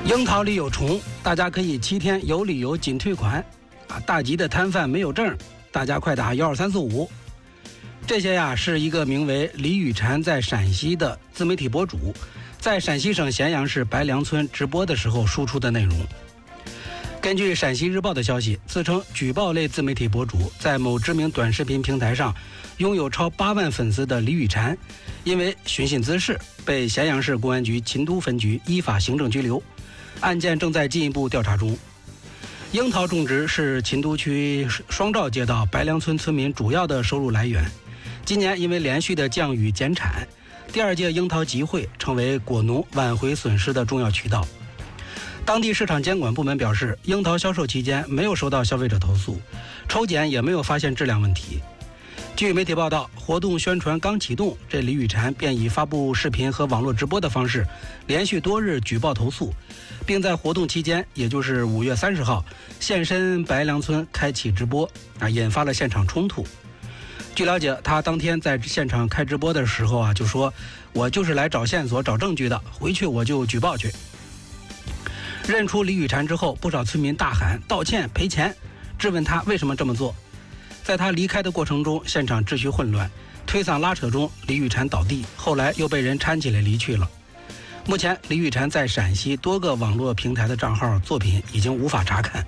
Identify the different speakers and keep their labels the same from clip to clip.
Speaker 1: 樱桃里有虫，大家可以7天有理由仅退款。大吉的摊贩没有证，大家快打12345。这些是一个名为李雨婵在陕西的自媒体博主，在陕西省咸阳市白梁村直播的时候输出的内容。根据陕西日报的消息，自称举报类自媒体博主在某知名短视频平台上拥有超8万粉丝的李雨婵，因为寻衅滋事被咸阳市公安局秦都分局依法行政拘留，案件正在进一步调查中。樱桃种植是秦都区双赵街道白梁村村民主要的收入来源。今年因为连续的降雨减产，第2届樱桃集会成为果农挽回损失的重要渠道。当地市场监管部门表示，樱桃销售期间没有收到消费者投诉，抽检也没有发现质量问题。据媒体报道，活动宣传刚启动，这李雨婵便以发布视频和网络直播的方式，连续多日举报投诉，并在活动期间，也就是5月30号，现身白梁村开启直播，引发了现场冲突。据了解，他当天在现场开直播的时候就说：“我就是来找线索、找证据的，回去我就举报去。”认出李雨婵之后，不少村民大喊道歉、赔钱，质问他为什么这么做。在他离开的过程中，现场秩序混乱，推搡拉扯中，李雨婵倒地，后来又被人搀起来离去了。目前，李雨婵在陕西多个网络平台的账号作品已经无法查看。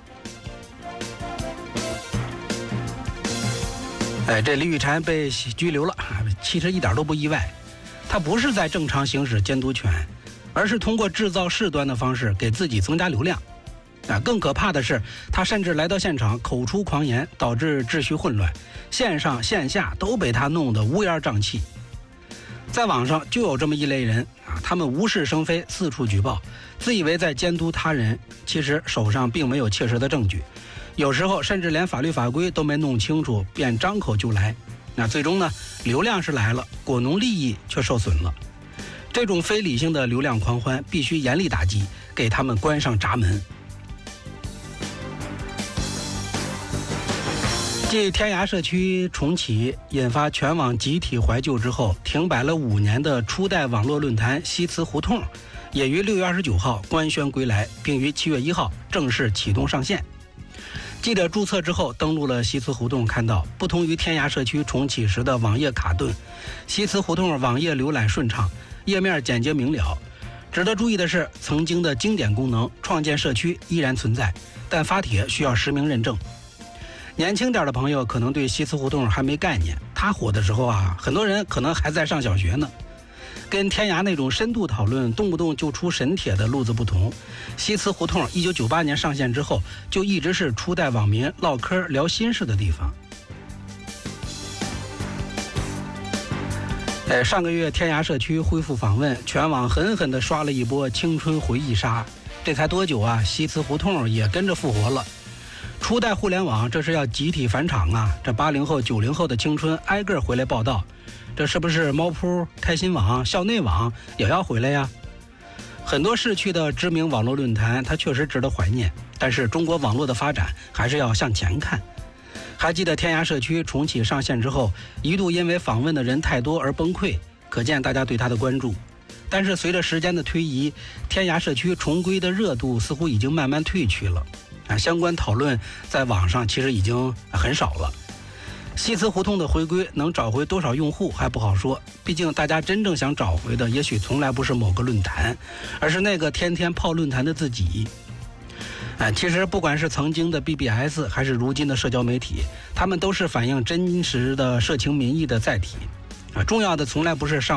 Speaker 1: 这李雨婵被拘留了，其实一点都不意外。他不是在正常行使监督权，而是通过制造事端的方式给自己增加流量。更可怕的是，他甚至来到现场口出狂言，导致秩序混乱，线上线下都被他弄得乌烟瘴气。在网上就有这么一类人他们无事生非，四处举报，自以为在监督他人，其实手上并没有切实的证据，有时候甚至连法律法规都没弄清楚，便张口就来。最终呢，流量是来了，果农利益却受损了。这种非理性的流量狂欢必须严厉打击，给他们关上闸门。继天涯社区重启引发全网集体怀旧之后，停摆了5年的初代网络论坛西祠胡同也于6月29号官宣归来，并于7月1号正式启动上线。记者注册之后登录了西祠胡同，看到不同于天涯社区重启时的网页卡顿，西祠胡同网页浏览顺畅，页面简洁明了。值得注意的是，曾经的经典功能创建社区依然存在，但发帖需要实名认证。年轻点的朋友可能对西祠胡同还没概念，它火的时候很多人可能还在上小学呢。跟天涯那种深度讨论动不动就出神帖的路子不同，西祠胡同1998年上线之后，就一直是初代网民唠嗑聊心事的地方。上个月天涯社区恢复访问，全网狠狠地刷了一波青春回忆杀。这才多久西祠胡同也跟着复活了。初代互联网这是要集体返场这80后、90后的青春挨个回来报道，这是不是猫扑、开心网、校内网也要回来呀？很多逝去的知名网络论坛，它确实值得怀念，但是中国网络的发展还是要向前看。还记得天涯社区重启上线之后，一度因为访问的人太多而崩溃，可见大家对它的关注。但是随着时间的推移，天涯社区重归的热度似乎已经慢慢退去了。相关讨论在网上其实已经很少了。西祠胡同的回归能找回多少用户还不好说，毕竟大家真正想找回的也许从来不是某个论坛，而是那个天天泡论坛的自己。其实不管是曾经的 BBS 还是如今的社交媒体，他们都是反映真实的社情民意的载体。重要的从来不是上